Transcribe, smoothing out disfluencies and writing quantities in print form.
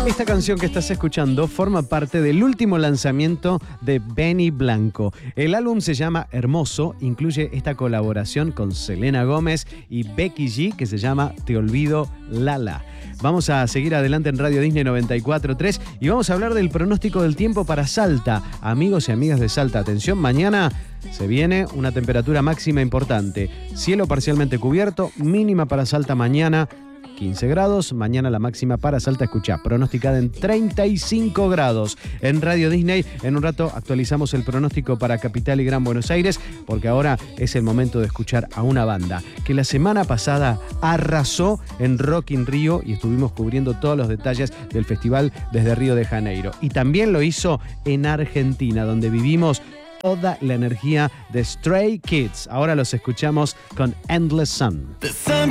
Esta canción que estás escuchando forma parte del último lanzamiento de Benny Blanco. El álbum se llama Hermoso, incluye esta colaboración con Selena Gómez y Becky G que se llama Te Olvido Lala. Vamos a seguir adelante en Radio Disney 94.3 y vamos a hablar del pronóstico del tiempo para Salta. Amigos y amigas de Salta, atención, mañana se viene una temperatura máxima importante. Cielo parcialmente cubierto, mínima para Salta mañana 15 grados, mañana la máxima para Salta, escuchá, pronosticada en 35 grados. En Radio Disney, en un rato actualizamos el pronóstico para Capital y Gran Buenos Aires, porque ahora es el momento de escuchar a una banda que la semana pasada arrasó en Rock in Rio y estuvimos cubriendo todos los detalles del festival desde Río de Janeiro. Y también lo hizo en Argentina, donde vivimos toda la energía de Stray Kids. Ahora los escuchamos con Endless Sun.